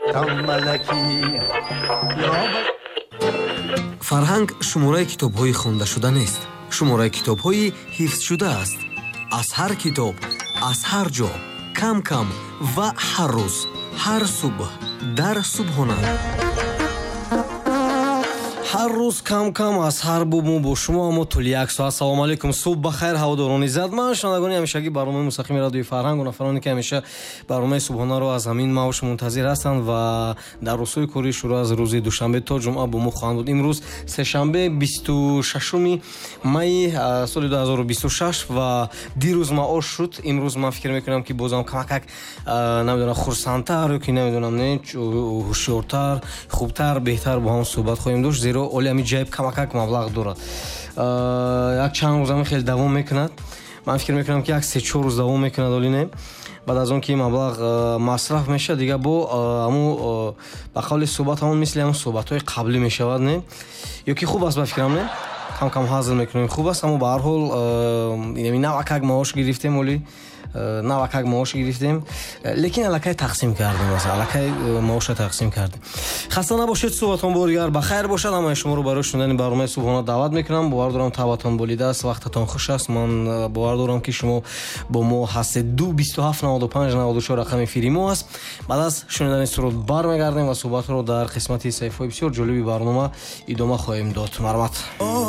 фарҳанг шумораи китобҳои хондашуда нест, шумораи китобҳои ҳифзшуда аст. аз ҳар китоб, аз ҳар ҷо, кам кам ва ҳар рӯз, ҳар субҳ дар субҳона. ҳар рӯз кам кам аз ҳар буб бо шумо амо тӯли як соат. Ассалому алайкум, субҳ бахайр ҳаводорони иззат. Ман шунавандагони ҳамешагӣ барномаи мустақими радиои Фарҳанг ва нафароне ки ҳамеша барномаи субҳонаро аз ҳамин мавш мунтазир ҳастанд ва дар рӯзҳои кори шурӯъ аз рӯзи душанбе то ҷумъа бо мо хоҳанд буд. Имрӯз сешанбе 26 майи соли 2026 ва дирӯз маош шуд. имрӯз ман фикр мекунам ки бозам камакак намедонам хурсандтар ё ки намедонам не ҳушёртар, хубтар, беҳтар бо ҳам суҳбат хоҳем дошт, зеро оли ҳами ҷайб камакак маблағ дорад. Як чанд рӯз хеле давом мекунад. Ман фикр мекунам ки як 3-4 рӯз давом мекунад оли не. баъд аз он ки маблағ масраф мешавад дига бо аму ба қавли суҳбат ҳамон мисли ҳамон суҳбатҳои қаблӣ мешавад не, ё ки хуб аст ба фикрам не, кам кам ҳазл мекунем, хуб аст. Аммо ба ҳар ҳол навакак маош гирифтем оли навакак маош гирифтем, лекин аллакай тақсим кардем, аллакай маоша тақсим кардем. хаста набошед, субҳатон боригар бахайр бошад. ҳамаи шуморо барои шунидани барномаи субҳона даъват мекунам. бовар дорам тавбатон болидааст, вақтатон хуш аст. ман бовар дорам ки шумо бо мо ҳастед. 2279594 рақами эфири мо аст. баъд аз шунидани суруд бармегардем ва суҳбатҳоро дар қисмати саҳифаҳои бисёр ҷолиби барнома идома хоҳем дод. марҳамат.